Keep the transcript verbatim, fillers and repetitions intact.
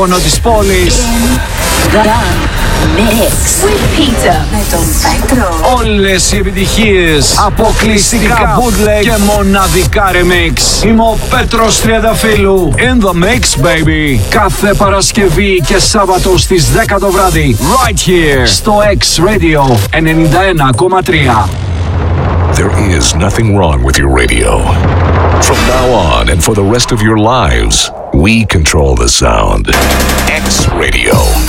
Πόνο της πόλης. Mix with Peter με τον Πέτρο. Όλες οι επιτυχίες, αποκλειστικά bootleg και μοναδικά remix. Είμαι ο Πέτρος Τριανταφύλου. In the mix, baby. Κάθε Παρασκευή και Σάββατο στις δέκα το βράδυ. Right here στο X Radio ενενήντα ένα κόμμα τρία. There is nothing wrong with your radio. From now on and for the rest of your lives, we control the sound. X Radio.